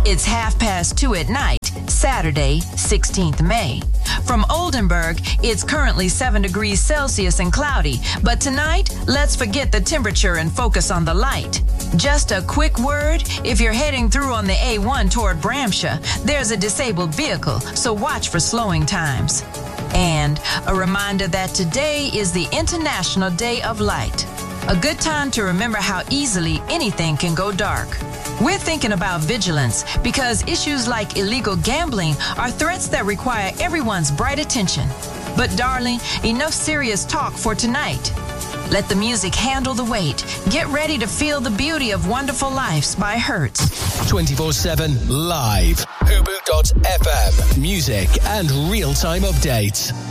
It's 2:30 at night, Saturday, 16th May. From Oldenburg, it's currently 7 degrees Celsius and cloudy, but tonight, let's forget the temperature and focus on the light. Just a quick word, if you're heading through on the A1 toward Bramsha, there's a disabled vehicle, so watch for slowing times. And a reminder that today is the International Day of Light. A good time to remember how easily anything can go dark. We're thinking about vigilance because issues like illegal gambling are threats that require everyone's bright attention. But darling, enough serious talk for tonight. Let the music handle the weight. Get ready to feel the beauty of Wonderful Lives by Hertz. 24/7 live. Hubu.fm. Music and real-time updates.